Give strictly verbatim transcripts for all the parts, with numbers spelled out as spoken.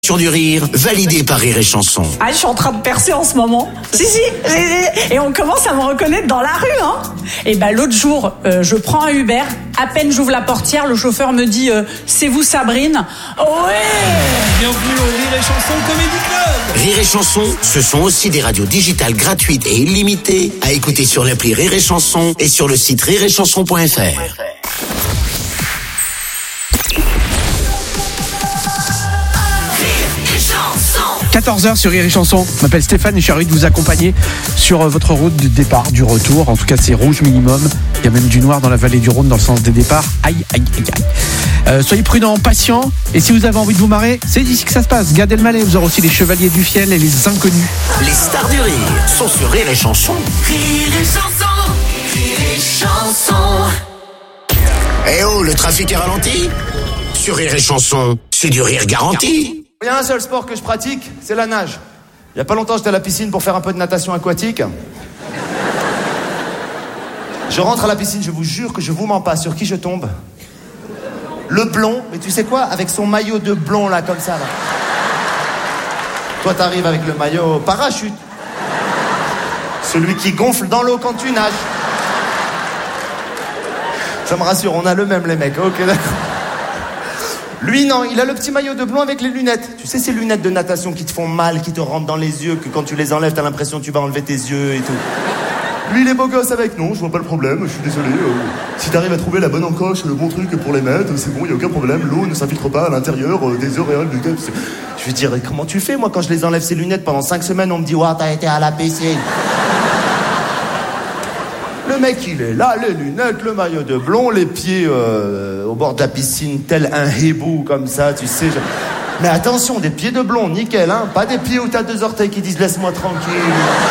Sur du rire, validé par Rire et Chanson. Ah, je suis en train de percer en ce moment. Si, si, si, si. Et on commence à me reconnaître dans la rue, hein. Et ben, l'autre jour, euh, je prends un Uber. À peine j'ouvre la portière, le chauffeur me dit euh, c'est vous Sabrine? Ouais. Bienvenue au Rire et Chanson Comedy Club. Rire et Chanson, ce sont aussi des radios digitales gratuites et illimitées à écouter sur l'appli Rire et Chanson et sur le site rire et chanson point f r. quatorze heures sur Rire et Chanson. Je m'appelle Stéphane et je suis ravi de vous accompagner sur votre route du départ, du retour. En tout cas, c'est rouge minimum. Il y a même du noir dans la vallée du Rhône dans le sens des départs. Aïe, aïe, aïe, aïe. Euh, soyez prudents, patients. Et si vous avez envie de vous marrer, c'est ici que ça se passe. Gad Elmaleh, vous aurez aussi les Chevaliers du Fiel et les Inconnus. Les stars du rire sont sur Rire et Chanson. Rire et Chanson, Rire et Chanson. Eh oh, le trafic est ralenti? Sur Rire et Chanson, c'est du rire garanti. Il y a un seul sport que je pratique, c'est la nage. Il y a pas longtemps, j'étais à la piscine pour faire un peu de natation aquatique. Je rentre à la piscine, je vous jure que je vous mens pas. Sur qui je tombe? Le blond, mais tu sais quoi? Avec son maillot de blond là, comme ça là. Toi t'arrives avec le maillot parachute. Celui qui gonfle dans l'eau quand tu nages. Ça me rassure, on a le même les mecs, ok d'accord. Lui, non, il a le petit maillot de blond avec les lunettes. Tu sais, ces lunettes de natation qui te font mal, qui te rentrent dans les yeux, que quand tu les enlèves, t'as l'impression que tu vas enlever tes yeux et tout. Lui, il est beau gosse avec. Non, je vois pas le problème, je suis désolé. Euh, si t'arrives à trouver la bonne encoche, le bon truc pour les mettre, c'est bon, y a aucun problème. L'eau ne s'infiltre pas à l'intérieur euh, des auréoles du cap. Je veux dire, comment tu fais? Moi, quand je les enlève ces lunettes pendant cinq semaines, on me dit, waouh, t'as été à la piscine. Le mec, il est là, les lunettes, le maillot de blond, les pieds euh, au bord de la piscine, tel un hibou, comme ça, tu sais. Je... Mais attention, des pieds de blond, nickel, hein. Pas des pieds où t'as deux orteils qui disent laisse-moi tranquille.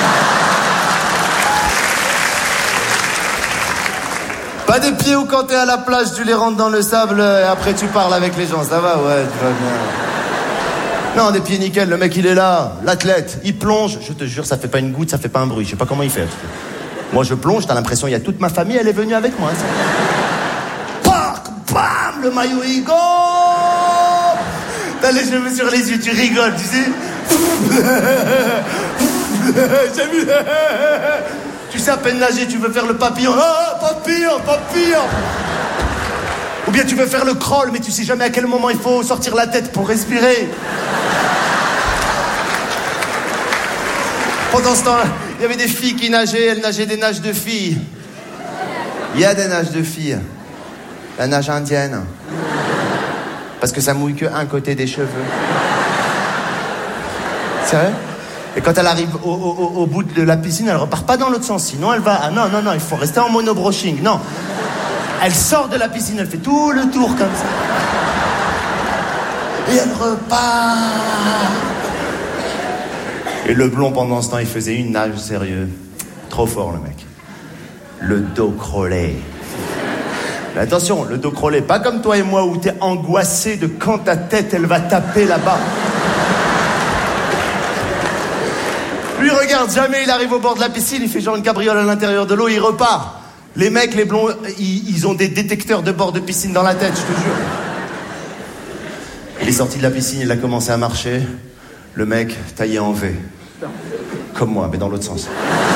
Pas des pieds où quand t'es à la plage, tu les rentres dans le sable et après tu parles avec les gens. Ça va? Ouais, tu vas bien. Non, des pieds nickel, le mec, il est là, l'athlète, il plonge. Je te jure, ça fait pas une goutte, ça fait pas un bruit. Je sais pas comment il fait. Moi, je plonge, t'as l'impression il y a toute ma famille, elle est venue avec moi. Pac, bam, le maillot, il go. T'as les cheveux sur les yeux, tu rigoles, tu sais. J'ai vu. Tu sais à peine nager, tu veux faire le papillon. Ah, papillon, papillon. Ou bien tu veux faire le crawl, mais tu sais jamais à quel moment il faut sortir la tête pour respirer. Pendant ce temps-là, il y avait des filles qui nageaient, elles nageaient des nages de filles. Il y a des nages de filles. La nage indienne. Parce que ça mouille que un côté des cheveux. Sérieux? Et quand elle arrive au, au, au bout de la piscine, elle repart pas dans l'autre sens. Sinon, elle va... Ah non, non, non, il faut rester en monobroching. Non. Elle sort de la piscine, elle fait tout le tour comme ça. Et elle repart... Et le blond, pendant ce temps, il faisait une nage sérieux. Trop fort, le mec. Le dos crawlé. Mais attention, le dos crawlé, pas comme toi et moi où t'es angoissé de quand ta tête, elle va taper là-bas. Lui, regarde, jamais il arrive au bord de la piscine, il fait genre une cabriole à l'intérieur de l'eau, il repart. Les mecs, les blonds, ils, ils ont des détecteurs de bord de piscine dans la tête, je te jure. Il est sorti de la piscine, il a commencé à marcher. Le mec, taillé en V. Comme moi, mais dans l'autre sens.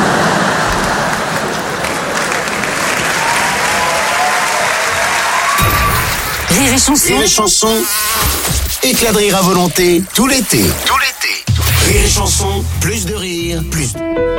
Rire et Chanson. Rire et Chanson. Éclat de rire à volonté, tout l'été. Tout l'été. Rire et Chanson, plus de rire, plus de...